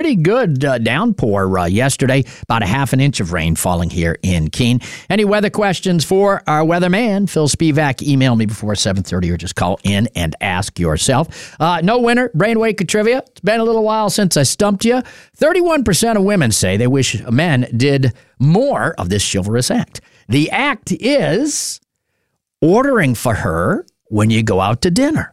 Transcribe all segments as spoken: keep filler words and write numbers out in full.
pretty good uh, downpour uh, yesterday, about a half an inch of rain falling here in Keene. Any weather questions for our weatherman, Phil Spivak? Email me before seven thirty or just call in and ask yourself. Uh, no winner, Brainwaker trivia. It's been a little while since I stumped you. thirty-one percent of women say they wish men did more of this chivalrous act. The act is ordering for her when you go out to dinner.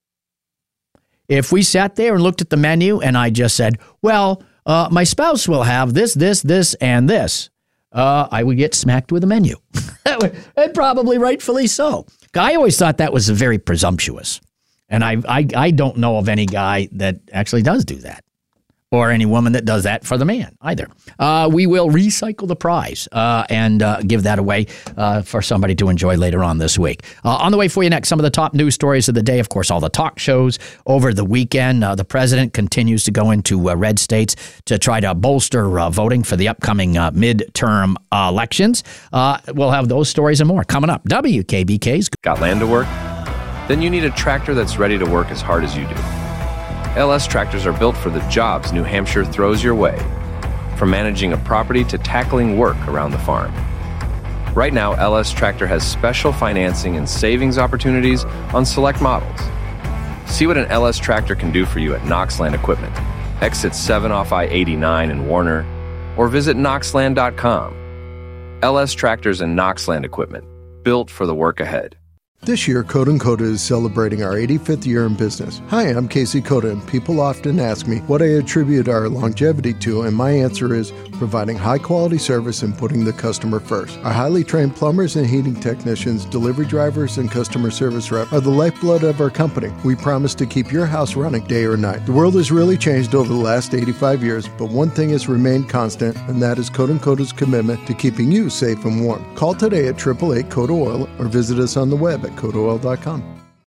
If we sat there and looked at the menu and I just said, well, uh, my spouse will have this, this, this, and this, uh, I would get smacked with a menu. And probably rightfully so. I always thought that was very presumptuous. And I, I, I don't know of any guy that actually does do that. Or any woman that does that for the man either. Uh, we will recycle the prize uh, and uh, give that away uh, for somebody to enjoy later on this week. Uh, on the way for you next, some of the top news stories of the day. Of course, all the talk shows over the weekend. Uh, the president continues to go into uh, red states to try to bolster uh, voting for the upcoming uh, midterm uh, elections. Uh, we'll have those stories and more coming up. W K B K's Got land to work? Then you need a tractor that's ready to work as hard as you do. L S tractors are built for the jobs New Hampshire throws your way, from managing a property to tackling work around the farm. Right now, L S Tractor has special financing and savings opportunities on select models. See what an L S Tractor can do for you at Knoxland Equipment, exit seven off I eighty-nine in Warner, or visit knoxland dot com. L S Tractors and Knoxland Equipment, built for the work ahead. This year, Coda and Coda is celebrating our eighty-fifth year in business. Hi, I'm Casey Coda, and people often ask me what I attribute our longevity to, and my answer is providing high-quality service and putting the customer first. Our highly trained plumbers and heating technicians, delivery drivers, and customer service rep are the lifeblood of our company. We promise to keep your house running day or night. The world has really changed over the last eighty-five years, but one thing has remained constant, and that is Coda and Coda's commitment to keeping you safe and warm. Call today at eight eight eight, CODA oil or visit us on the web at coda oil dot com.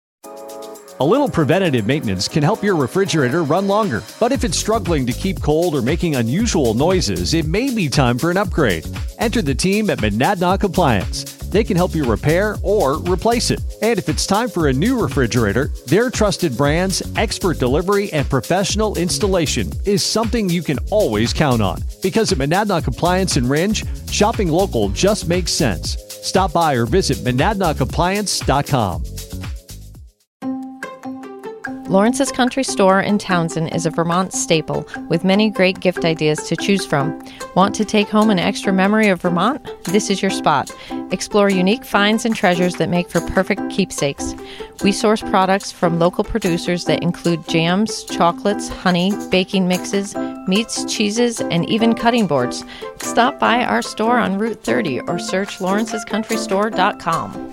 A little preventative maintenance can help your refrigerator run longer. But if it's struggling to keep cold or making unusual noises, it may be time for an upgrade. Enter the team at Monadnock Appliance. They can help you repair or replace it. And if it's time for a new refrigerator, their trusted brands, expert delivery, and professional installation is something you can always count on. Because at Monadnock Appliance in Rindge, shopping local just makes sense. Stop by or visit monadnock appliance dot com. Lawrence's Country Store in Townsend is a Vermont staple with many great gift ideas to choose from. Want to take home an extra memory of Vermont? This is your spot. Explore unique finds and treasures that make for perfect keepsakes. We source products from local producers that include jams, chocolates, honey, baking mixes, meats, cheeses, and even cutting boards. Stop by our store on Route thirty or search lawrences country store dot com.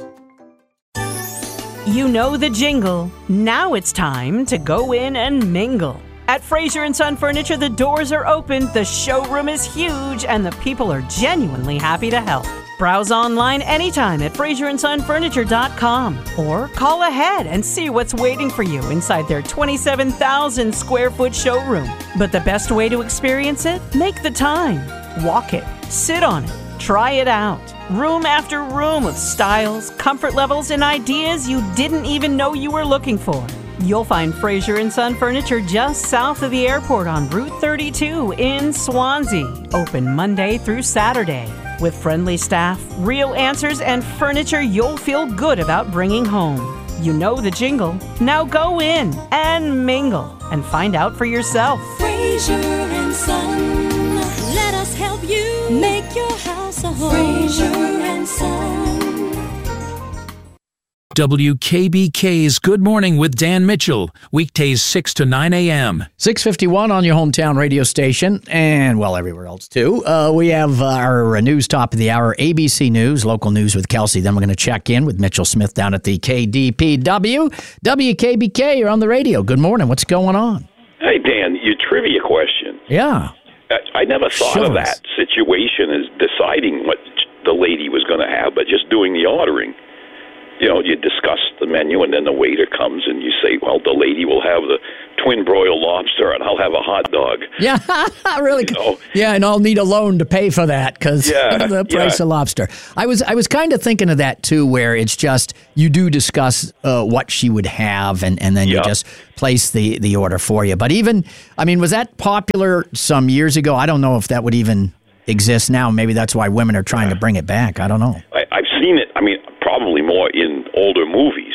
You know the jingle. Now it's time to go in and mingle. At Fraser and Son Furniture, the doors are open, the showroom is huge, and the people are genuinely happy to help. Browse online anytime at fraser and son furniture dot com or call ahead and see what's waiting for you inside their twenty-seven thousand square foot showroom. But the best way to experience it? Make the time. Walk it. Sit on it. Try it out. Room after room of styles, comfort levels, and ideas you didn't even know you were looking for. You'll find Fraser and Son Furniture just south of the airport on Route thirty-two in Swansea. Open Monday through Saturday. With friendly staff, real answers, and furniture you'll feel good about bringing home. You know the jingle. Now go in and mingle and find out for yourself. Fraser and Son, let us help you make your house a home. Fraser and Son. W K B K's Good Morning with Dan Mitchell, weekdays six to nine a.m. six fifty-one on your hometown radio station, and, well, everywhere else, too. Uh, we have our news top of the hour, A B C News, local news with Kelsey. Then we're going to check in with Mitchell Smith down at the K D P W. W K B K, you're on the radio. Good morning. What's going on? Hey, Dan, your trivia question. Yeah. I, I never thought Sure. of that situation as deciding what the lady was going to have, but just doing the ordering. you know, you discuss the menu, and then the waiter comes and you say, well, the lady will have the twin broiled lobster, and I'll have a hot dog. Yeah, really. You know? Yeah, and I'll need a loan to pay for that because Yeah, the price yeah. of lobster. I was I was kind of thinking of that too, where it's just you do discuss uh, what she would have, and, and then you Yeah. just place the, the order for you. But even, I mean, was that popular some years ago? I don't know if that would even exist now. Maybe that's why women are trying to bring it back. I don't know. I, I've seen it, I mean, probably more in older movies,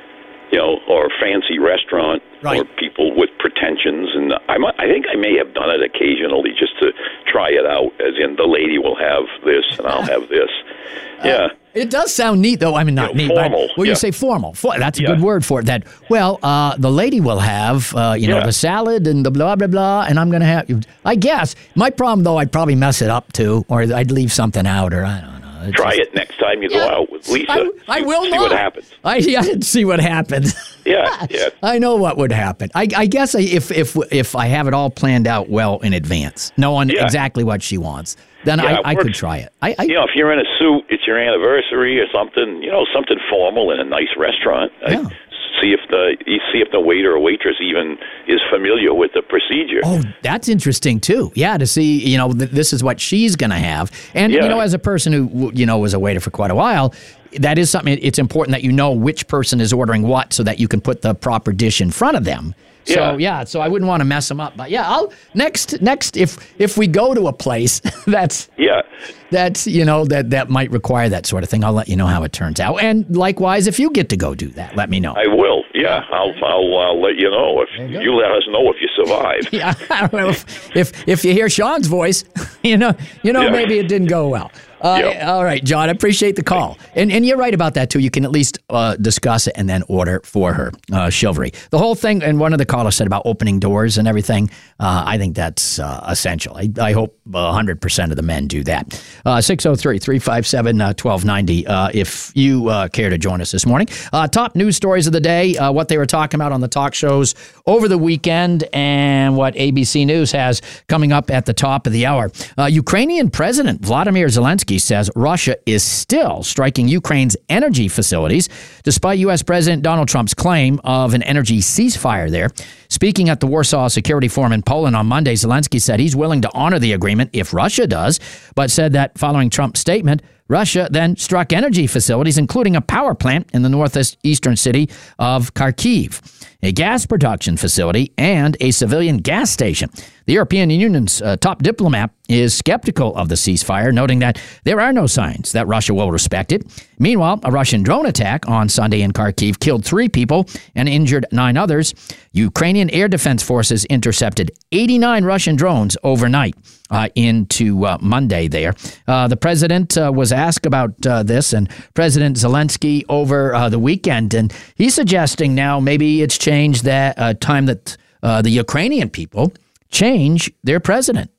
you know, or fancy restaurant, Right. or people with pretensions. And I, might, I think I may have done it occasionally just to try it out, as in the lady will have this and I'll have this. Yeah. It does sound neat, though. I mean, not You know, neat, formal, but well, you yeah. say formal. For, that's a Yeah. good word for it. That well, uh, the lady will have, uh, you know, Yeah. the salad and the blah blah blah, and I'm gonna have. I guess my problem, though, I'd probably mess it up too, or I'd leave something out, or I don't know. It's Try just- it next time you Yeah. go out with Lisa. I, I See- will see not. what happens. I yeah, I'd see what happens. Yeah, yeah. I know what would happen. I, I guess I, if if if I have it all planned out well in advance, knowing Yeah. exactly what she wants, then Yeah, it I, I could works. try it. I, I You know, if you're in a suit, it's your anniversary or something, you know, something formal in a nice restaurant. I- Yeah. See if the you see if the waiter or waitress even is familiar with the procedure. Oh, that's interesting too. Yeah, to see, you know, th- this is what she's going to have. And, you Yeah. know, as a person who, w- you know, was a waiter for quite a while, that is something, it's important that you know which person is ordering what so that you can put the proper dish in front of them. So, Yeah. yeah, so I wouldn't want to mess them up. But yeah, I'll, next, next, if, if we go to a place that's, Yeah. that's, you know, that, that might require that sort of thing, I'll let you know how it turns out. And likewise, if you get to go do that, let me know. I will. Yeah, I'll I'll, I'll let you know if you, you let us know if you survive. Yeah, well, if, if if you hear Sean's voice, you know, you know, Yeah. maybe it didn't go well. Uh, Yep. All right, John, I appreciate the call, and and you're right about that too. You can at least uh, discuss it and then order for her uh, chivalry. The whole thing, and one of the callers said about opening doors and everything. Uh, I think that's uh, essential. I, I hope one hundred percent of the men do that. Uh, six oh three, three five seven, one two nine zero uh, if you uh, care to join us this morning. Uh, top news stories of the day, uh, what they were talking about on the talk shows over the weekend, and what A B C News has coming up at the top of the hour. Uh, Ukrainian President Vladimir Zelensky says Russia is still striking Ukraine's energy facilities, despite U S. President Donald Trump's claim of an energy ceasefire there. Speaking at the Warsaw Security Forum in Poland on Monday, Zelensky said he's willing to honor the agreement if Russia does, but said that following Trump's statement, Russia then struck energy facilities, including a power plant in the northeastern city of Kharkiv, a gas production facility, and a civilian gas station. The European Union's uh, top diplomat is skeptical of the ceasefire, noting that there are no signs that Russia will respect it. Meanwhile, a Russian drone attack on Sunday in Kharkiv killed three people and injured nine others. Ukrainian air defense forces intercepted eighty-nine Russian drones overnight uh, into uh, Monday there. Uh, the president uh, was asked about uh, this, and President Zelensky over uh, the weekend, and he's suggesting now maybe it's changed that uh, time that uh, the Ukrainian people change their president.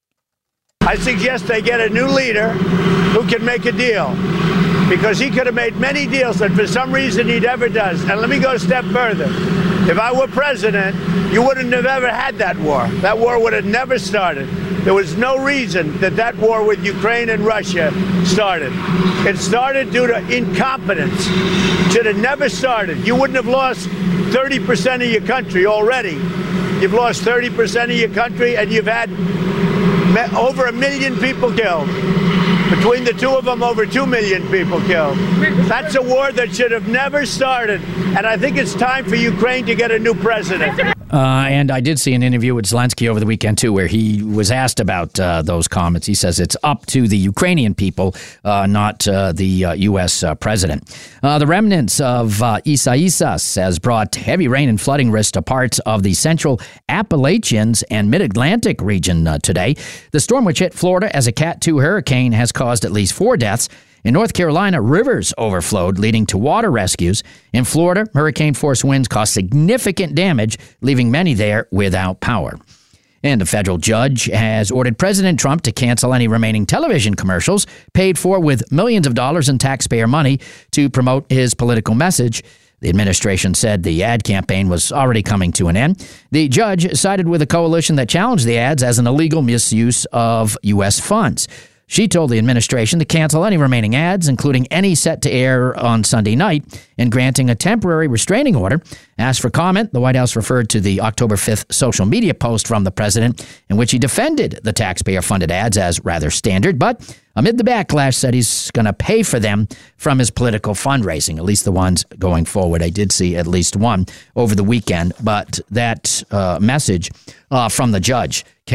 I suggest they get a new leader who can make a deal, because he could have made many deals that for some reason he never does. And let me go a step further. If I were president, you wouldn't have ever had that war. That war would have never started. There was no reason that that war with Ukraine and Russia started. It started due to incompetence. Should have never started. You wouldn't have lost thirty percent of your country already. You've lost thirty percent of your country, and you've had over a million people killed. Between the two of them, over two million people killed. That's a war that should have never started. And I think it's time for Ukraine to get a new president. Uh, and I did see an interview with Zelensky over the weekend, too, where he was asked about uh, those comments. He says it's up to the Ukrainian people, uh, not uh, the uh, U S uh, president. Uh, the remnants of uh, Isaias has brought heavy rain and flooding risk to parts of the central Appalachians and mid-Atlantic region uh, today. The storm, which hit Florida as a Cat two hurricane, has caused at least four deaths. In North Carolina, rivers overflowed, leading to water rescues. In Florida, hurricane-force winds caused significant damage, leaving many there without power. And a federal judge has ordered President Trump to cancel any remaining television commercials paid for with millions of dollars in taxpayer money to promote his political message. The administration said the ad campaign was already coming to an end. The judge sided with a coalition that challenged the ads as an illegal misuse of U S funds. She told the administration to cancel any remaining ads, including any set to air on Sunday night, and granting a temporary restraining order. Asked for comment, the White House referred to the October fifth social media post from the president in which he defended the taxpayer-funded ads as rather standard, but amid the backlash said he's going to pay for them from his political fundraising, at least the ones going forward. I did see at least one over the weekend, but that uh, message uh, from the judge came